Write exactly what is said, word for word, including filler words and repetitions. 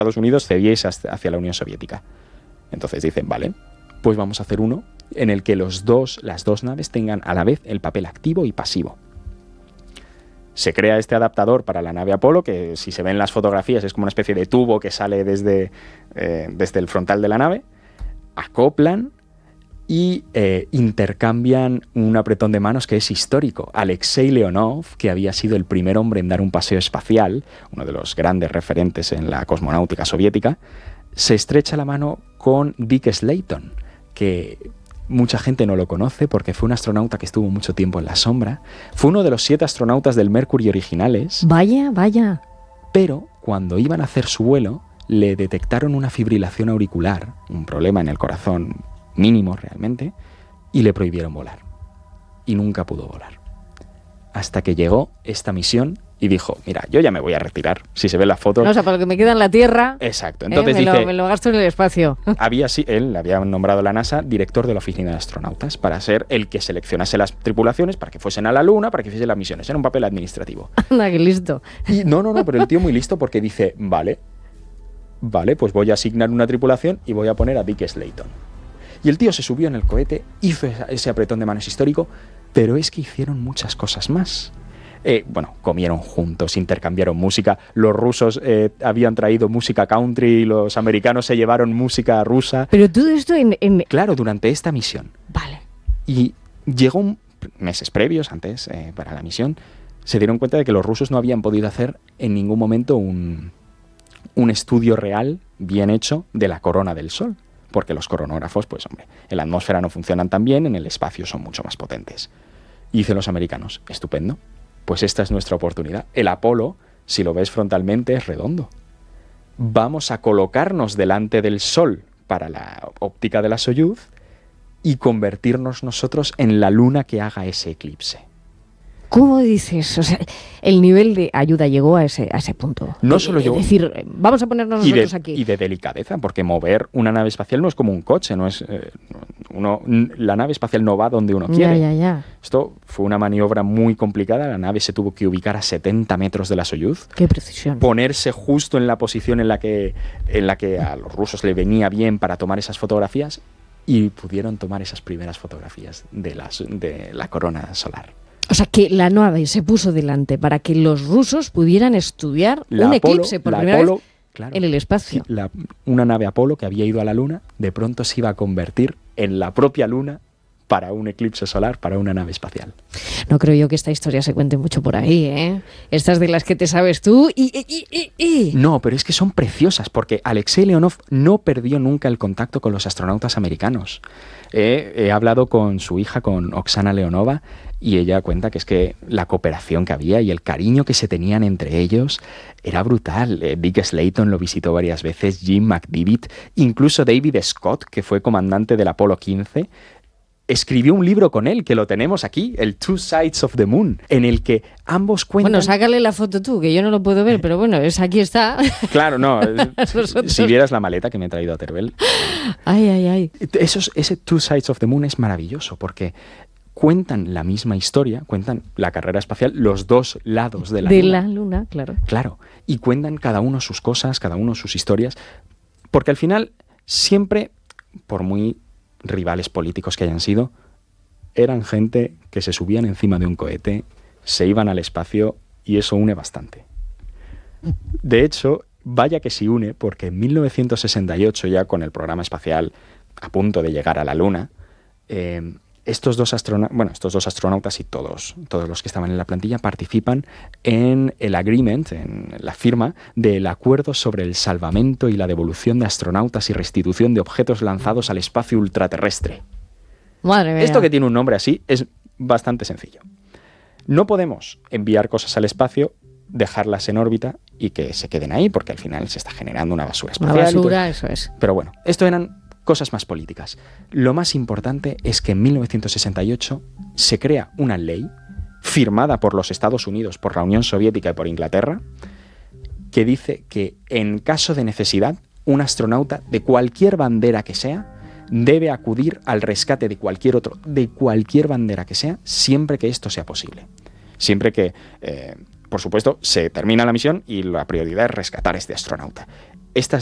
Estados Unidos cediese hacia la Unión Soviética. Entonces dicen, vale, pues vamos a hacer uno en el que los dos, las dos naves tengan a la vez el papel activo y pasivo. Se crea este adaptador para la nave Apolo, que si se ven las fotografías es como una especie de tubo que sale desde, eh, desde el frontal de la nave. Acoplan y eh, intercambian un apretón de manos que es histórico. Alexei Leonov, que había sido el primer hombre en dar un paseo espacial, uno de los grandes referentes en la cosmonáutica soviética, se estrecha la mano con Dick Slayton, que mucha gente no lo conoce porque fue un astronauta que estuvo mucho tiempo en la sombra. Fue uno de los siete astronautas del Mercury originales. Vaya, vaya. Pero cuando iban a hacer su vuelo, le detectaron una fibrilación auricular, un problema en el corazón mínimo realmente, y le prohibieron volar. Y nunca pudo volar. Hasta que llegó esta misión y dijo, mira, yo ya me voy a retirar. Si se ve la foto... No, o sea, para lo que me queda en la Tierra... Exacto. Entonces eh, me, dice, lo, me lo gasto en el espacio. Había, sí, él había nombrado a la NASA director de la oficina de astronautas para ser el que seleccionase las tripulaciones para que fuesen a la Luna, para que hiciesen las misiones. Era un papel administrativo. Anda, qué listo. Y no, no, no, pero el tío muy listo porque dice, vale, vale, pues voy a asignar una tripulación y voy a poner a Dick Slayton. Y el tío se subió en el cohete, hizo ese apretón de manos histórico, pero es que hicieron muchas cosas más. Eh, bueno, comieron juntos, intercambiaron música. Los rusos eh, habían traído música country, los americanos se llevaron música rusa. Pero todo esto en... en... Claro, durante esta misión. Vale. Y llegó un, meses previos, antes, eh, para la misión, se dieron cuenta de que los rusos no habían podido hacer en ningún momento un, un estudio real, bien hecho, de la corona del Sol. Porque los coronógrafos, pues hombre, en la atmósfera no funcionan tan bien, en el espacio son mucho más potentes. Y dicen los americanos, estupendo, pues esta es nuestra oportunidad. El Apolo, si lo ves frontalmente, es redondo. Vamos a colocarnos delante del Sol para la óptica de la Soyuz y convertirnos nosotros en la Luna que haga ese eclipse. ¿Cómo dices? O sea, el nivel de ayuda llegó a ese, a ese punto. No solo llegó. Es decir, vamos a ponernos y de, nosotros aquí. Y de delicadeza, porque mover una nave espacial no es como un coche, no es eh, uno, la nave espacial no va donde uno quiere. Ya, ya, ya. Esto fue una maniobra muy complicada. La nave se tuvo que ubicar a setenta metros de la Soyuz. Qué precisión. Ponerse justo en la posición en la que, en la que a los rusos le venía bien para tomar esas fotografías y pudieron tomar esas primeras fotografías de, las, de la corona solar. O sea, que la nave se puso delante para que los rusos pudieran estudiar la un Apolo, eclipse por la primera Apolo, vez claro, en el espacio. Sí, la, una nave Apolo que había ido a la Luna, de pronto se iba a convertir en la propia Luna para un eclipse solar, para una nave espacial. No creo yo que esta historia se cuente mucho por ahí, ¿eh? Estas de las que te sabes tú y... y, y, y. No, pero es que son preciosas, porque Alexei Leonov no perdió nunca el contacto con los astronautas americanos. Eh, he hablado con su hija, con Oksana Leonova, y ella cuenta que es que la cooperación que había y el cariño que se tenían entre ellos era brutal. Eh, Dick Slayton lo visitó varias veces, Jim McDivitt, incluso David Scott, que fue comandante del Apolo quince, escribió un libro con él, que lo tenemos aquí, el Two Sides of the Moon, en el que ambos cuentan... Bueno, sácale la foto tú, que yo no lo puedo ver, pero bueno, es aquí está. Claro, no. Si vieras la maleta que me he traído a Teruel. Ay, ay, ay. Esos, ese Two Sides of the Moon es maravilloso, porque cuentan la misma historia, cuentan la carrera espacial, los dos lados de la de Luna. De la Luna, claro. Claro, y cuentan cada uno sus cosas, cada uno sus historias, porque al final siempre, por muy rivales políticos que hayan sido, eran gente que se subían encima de un cohete, se iban al espacio y eso une bastante. De hecho, vaya que sí une, porque en mil novecientos sesenta y ocho, ya con el programa espacial a punto de llegar a la Luna, eh, estos dos astronautas, bueno, estos dos astronautas y todos, todos los que estaban en la plantilla participan en el agreement, en la firma del acuerdo sobre el salvamento y la devolución de astronautas y restitución de objetos lanzados al espacio ultraterrestre. Madre mía. Esto, que tiene un nombre así, es bastante sencillo. No podemos enviar cosas al espacio, dejarlas en órbita y que se queden ahí, porque al final se está generando una basura espacial. Una basura, eso es. Pero bueno, esto eran cosas más políticas. Lo más importante es que en mil novecientos sesenta y ocho se crea una ley firmada por los Estados Unidos, por la Unión Soviética y por Inglaterra, que dice que en caso de necesidad, un astronauta de cualquier bandera que sea debe acudir al rescate de cualquier otro, de cualquier bandera que sea, siempre que esto sea posible. Siempre que, eh, por supuesto, se termina la misión y la prioridad es rescatar a este astronauta. Esta